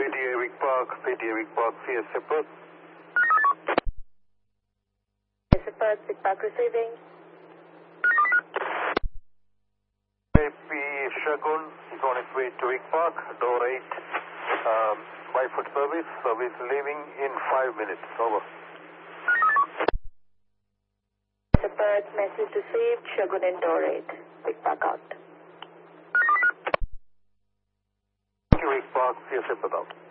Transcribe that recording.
PTA Park, CSA Perth. CSA Perth, Vic Park receiving. AP Shagun is on its way to Vic Park, door 8, 5-foot service leaving in 5 minutes, over. CSA Perth, message received, Shagun in door 8, Vic Park out. Vic Park, CSA Perth out.